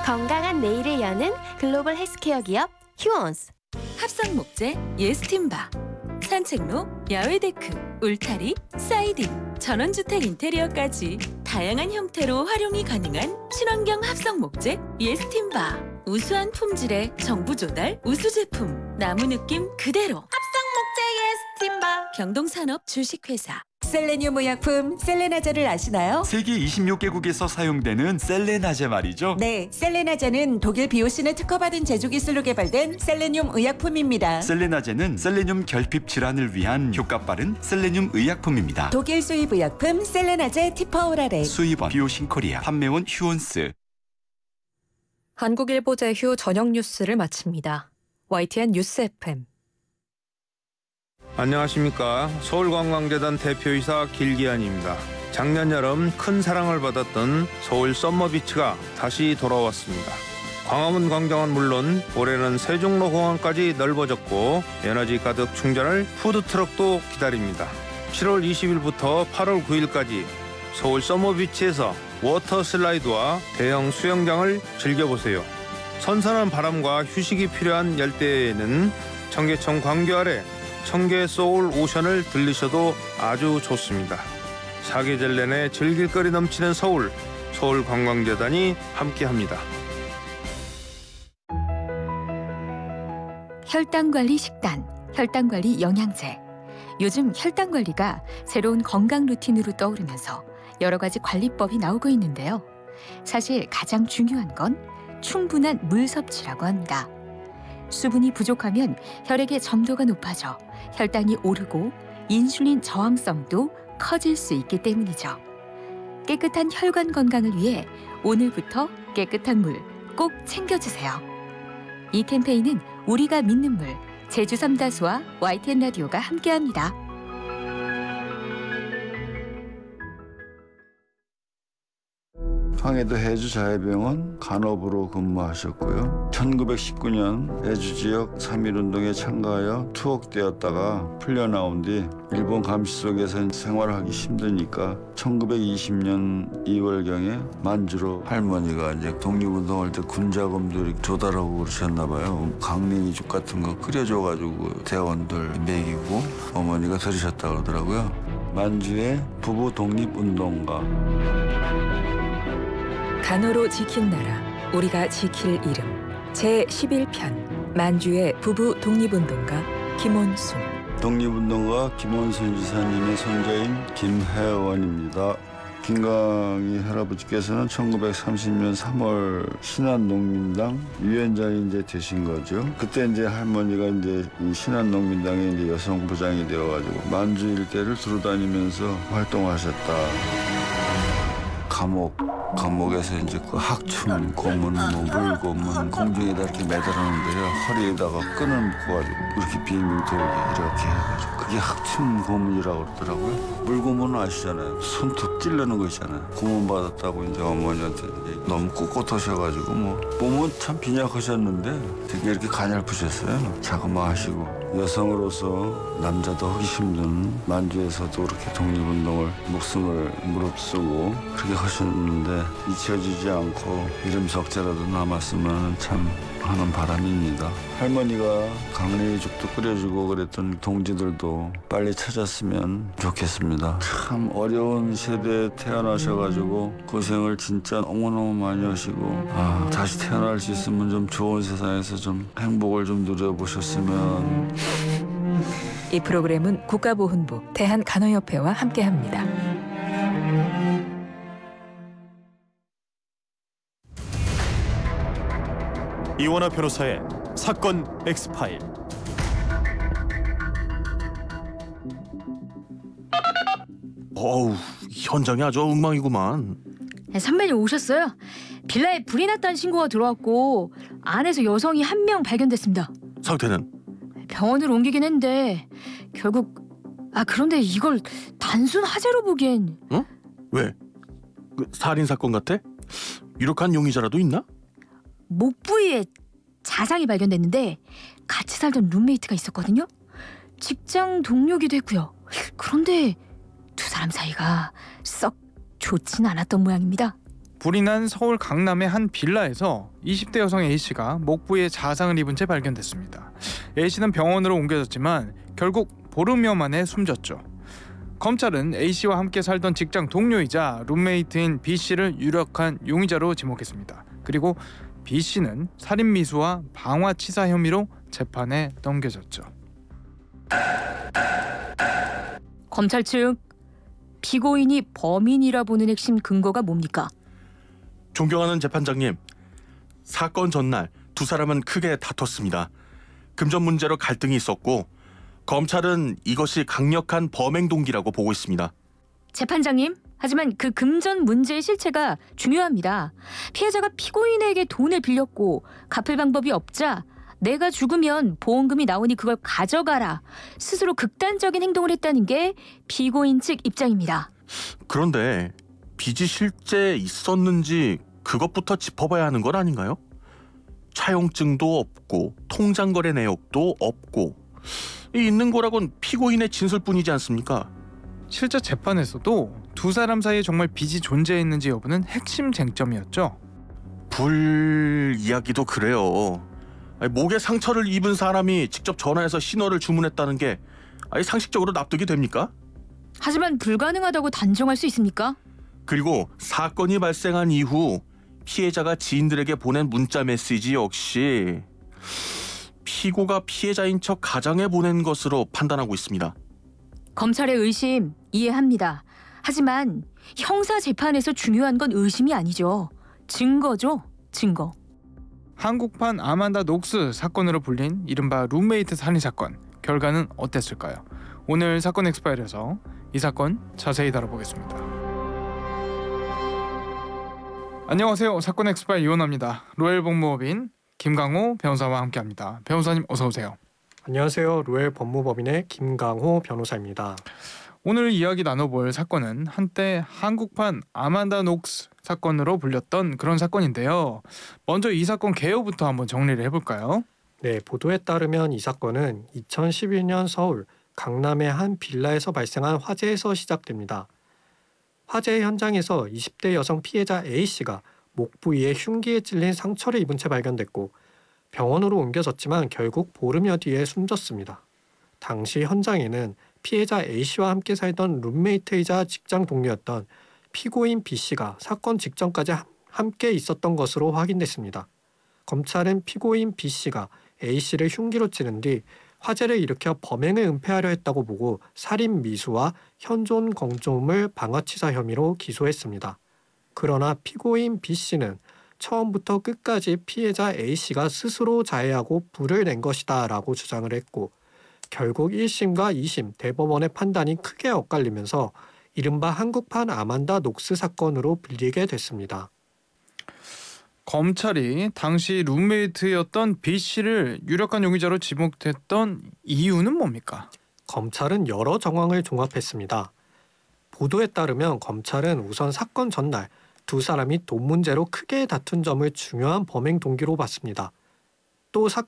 건강한 내일을 여는 글로벌 헬스케어 기업 휴원스. 합성 목재 예스팀바, 산책로, 야외 데크, 울타리, 사이딩, 전원주택 인테리어까지 다양한 형태로 활용이 가능한 친환경 합성 목재 예스팀바. 우수한 품질의 정부 조달 우수 제품, 나무 느낌 그대로. 합성 목재 예스팀바. 경동산업 주식회사. 셀레늄 의약품 셀레나제를 아시나요? 세계 26개국에서 사용되는 셀레나제 말이죠? 네, 셀레나제는 독일 비오신을 특허받은 제조기술로 개발된 셀레늄 의약품입니다. 셀레나제는 셀레늄 결핍 질환을 위한 효과 빠른 셀레늄 의약품입니다. 독일 수입 의약품 셀레나제 티퍼오라레. 수입원 비오신 코리아, 판매원 휴원스. 한국일보 제휴 저녁 뉴스를 마칩니다. YTN 뉴스 FM. 안녕하십니까. 서울관광재단 대표이사 길기안입니다. 작년 여름 큰 사랑을 받았던 서울 썸머비치가 다시 돌아왔습니다. 광화문 광장은 물론 올해는 세종로공원까지 넓어졌고 에너지 가득 충전할 푸드트럭도 기다립니다. 7월 20일부터 8월 9일까지 서울 썸머비치에서 워터슬라이드와 대형 수영장을 즐겨보세요. 선선한 바람과 휴식이 필요한 열대에는 청계천 광교 아래 청계 소울 오션을 들리셔도 아주 좋습니다. 사계절 내내 즐길 거리 넘치는 서울, 서울관광재단이 함께합니다. 혈당관리 식단, 혈당관리 영양제. 요즘 혈당관리가 새로운 건강 루틴으로 떠오르면서 여러 가지 관리법이 나오고 있는데요. 사실 가장 중요한 건 충분한 물 섭취라고 합니다. 수분이 부족하면 혈액의 점도가 높아져 혈당이 오르고 인슐린 저항성도 커질 수 있기 때문이죠. 깨끗한 혈관 건강을 위해 오늘부터 깨끗한 물 꼭 챙겨주세요. 이 캠페인은 우리가 믿는 물, 제주 삼다수와 YTN 라디오가 함께합니다. 황해도 해주자해병원 간호부로 근무하셨고요. 1919년 해주지역 3.1운동에 참가하여 투옥되었다가 풀려나온 뒤 일본 감시 속에서 생활하기 힘드니까 1920년 2월경에 만주로 할머니가 이제 독립운동할 때 군자금도 이렇게 조달하고 그러셨나 봐요. 강냉이죽 같은 거 끓여줘가지고 대원들 먹이고 어머니가 들으셨다고 그러더라고요. 만주의 부부 독립운동가. 간호로 지킨 나라, 우리가 지킬 이름. 제11편 만주의 부부 독립운동가 김원순. 독립운동가 김원순 지사님의 손자인 김혜원입니다. 김강희 할아버지께서는 1930년 3월 신한농민당 위원장이 이제 되신 거죠. 그때 이제 할머니가 이제 이 신한농민당의 이제 여성부장이 되어가지고 만주 일대를 두루다니면서 활동하셨다. 감옥에서 이제 그 학춤, 고문, 뭐 물고문 공중에다 이렇게 매달았는데요. 허리에다가 끈을 묶어가지고 이렇게 빙빙 돌게 이렇게 해가지고 그게 학춤 고문이라고 그러더라고요. 물고문은 아시잖아요. 손톱 찔르는 거 있잖아요. 고문 받았다고 이제 어머니한테 이제 너무 꿋꿋하셔가지고 뭐 몸은 참 빈약하셨는데 되게 이렇게 가냘프셨어요. 자그마하시고. 여성으로서 남자도 하기 힘든 만주에서도 그렇게 독립운동을 목숨을 무릅쓰고 그렇게 하셨는데 잊혀지지 않고 이름 석자라도 남았으면 참 하는 바람입니다. 할머니가 강냉이죽도 끓여주고 그랬던 동지들도 빨리 찾았으면 좋겠습니다. 참 어려운 세대에 태어나셔가지고 고생을 진짜 너무너무 많이 하시고 다시 태어날 수 있으면 좀 좋은 세상에서 좀 행복을 좀 누려보셨으면. 이 프로그램은 국가보훈부, 대한간호협회와 함께합니다. 이원화 변호사의 사건 X파일. 어우, 현장이 아주 엉망이구만. 선배님 오셨어요? 빌라에 불이 났다는 신고가 들어왔고 안에서 여성이 한 명 발견됐습니다. 상태는? 병원으로 옮기긴 했는데 결국 그런데 이걸 단순 화재로 보기엔. 어? 왜? 그 살인 사건 같아? 유력한 용의자라도 있나? 목 부위에 자상이 발견됐는데 같이 살던 룸메이트가 있었거든요. 직장 동료기도 했고요. 그런데 두 사람 사이가 썩 좋진 않았던 모양입니다. 불이 난 서울 강남의 한 빌라에서 20대 여성 A씨가 목 부위에 자상을 입은 채 발견됐습니다. A씨는 병원으로 옮겨졌지만 결국 보름여 만에 숨졌죠. 검찰은 A씨와 함께 살던 직장 동료이자 룸메이트인 B씨를 유력한 용의자로 지목했습니다. 그리고 B씨는 살인미수와 방화치사 혐의로 재판에 넘겨졌죠. 검찰 측 피고인이 범인이라 보는 핵심 근거가 뭡니까? 존경하는 재판장님, 사건 전날 두 사람은 크게 다퉜습니다. 금전 문제로 갈등이 있었고 검찰은 이것이 강력한 범행 동기라고 보고 있습니다. 재판장님, 하지만 그 금전 문제의 실체가 중요합니다. 피해자가 피고인에게 돈을 빌렸고 갚을 방법이 없자 내가 죽으면 보험금이 나오니 그걸 가져가라. 스스로 극단적인 행동을 했다는 게 피고인 측 입장입니다. 그런데 빚이 실제 있었는지 그것부터 짚어봐야 하는 건 아닌가요? 차용증도 없고 통장 거래 내역도 없고 있는 거라곤 피고인의 진술뿐이지 않습니까? 실제 재판에서도 두 사람 사이에 정말 빚이 존재했는지 여부는 핵심 쟁점이었죠. 불 이야기도 그래요. 목에 상처를 입은 사람이 직접 전화해서 신원을 주문했다는 게 상식적으로 납득이 됩니까? 하지만 불가능하다고 단정할 수 있습니까? 그리고 사건이 발생한 이후 피해자가 지인들에게 보낸 문자 메시지 역시 피고가 피해자인 척 가정에 보낸 것으로 판단하고 있습니다. 검찰의 의심 이해합니다. 하지만 형사 재판에서 중요한 건 의심이 아니죠. 증거죠, 증거. 한국판 아만다 녹스 사건으로 불린 이른바 룸메이트 살인 사건, 결과는 어땠을까요? 오늘 사건 엑스파일에서 이 사건 자세히 다뤄보겠습니다. 안녕하세요. 사건 엑스파일 이원화입니다. 로엘 법무법인 김강호 변호사와 함께합니다. 변호사님 어서 오세요. 안녕하세요. 로엘 법무법인의 김강호 변호사입니다. 오늘 이야기 나눠볼 사건은 한때 한국판 아만다 녹스 사건으로 불렸던 그런 사건인데요. 먼저 이 사건 개요부터 한번 정리를 해볼까요? 네, 보도에 따르면 이 사건은 2011년 서울 강남의 한 빌라에서 발생한 화재에서 시작됩니다. 화재 현장에서 20대 여성 피해자 A씨가 목 부위에 흉기에 찔린 상처를 입은 채 발견됐고 병원으로 옮겨졌지만 결국 보름여 뒤에 숨졌습니다. 당시 현장에는 피해자 A씨와 함께 살던 룸메이트이자 직장 동료였던 피고인 B씨가 사건 직전까지 함께 있었던 것으로 확인됐습니다. 검찰은 피고인 B씨가 A씨를 흉기로 찌른 뒤 화재를 일으켜 범행을 은폐하려 했다고 보고 살인 미수와 현존 공조물 방화치사 혐의로 기소했습니다. 그러나 피고인 B씨는 처음부터 끝까지 피해자 A씨가 스스로 자해하고 불을 낸 것이다 라고 주장을 했고 결국 1심과 2심 대법원의 판단이 크게 엇갈리면서 이른바 한국판 아만다 녹스 사건으로 불리게 됐습니다. 검찰이 당시 룸메이트였던 B씨를 유력한 용의자로 지목했던 이유는 뭡니까? 검찰은 여러 정황을 종합했습니다. 보도에 따르면 검찰은 우선 사건 전날 두 사람이 돈 문제로 크게 다툰 점을 중요한 범행 동기로 봤습니다. 또